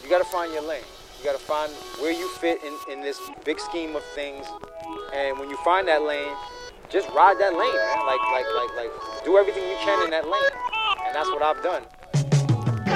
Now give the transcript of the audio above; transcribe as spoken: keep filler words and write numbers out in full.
You gotta find your lane. You gotta find where you fit in, in this big scheme of things. And when you find that lane, just ride that lane, man. Like, like, like, like, do everything you can in that lane. And that's what I've done.